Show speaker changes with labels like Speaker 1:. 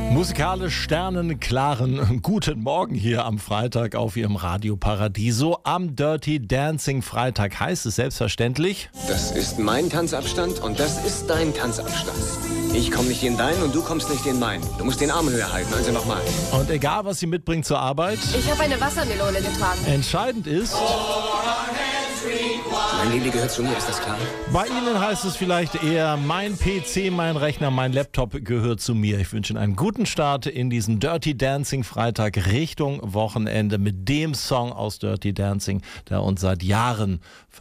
Speaker 1: Musikalisch sternenklaren guten Morgen hier am Freitag auf Ihrem Radio Paradiso. Am Dirty Dancing Freitag heißt es selbstverständlich:
Speaker 2: Das ist mein Tanzabstand und das ist dein Tanzabstand. Ich komme nicht in deinen und du kommst nicht in meinen. Du musst den Arm höher halten, also nochmal.
Speaker 1: Und egal, was Sie mitbringen zur Arbeit,
Speaker 3: Ich habe eine Wassermelone getragen.
Speaker 1: entscheidend ist,
Speaker 2: Mein Lili gehört zu mir, ist das klar?
Speaker 1: bei Ihnen heißt es vielleicht eher: mein PC, mein Rechner, mein Laptop gehört zu mir. Ich wünsche Ihnen einen guten Start in diesen Dirty Dancing Freitag Richtung Wochenende mit dem Song aus Dirty Dancing, der uns seit Jahren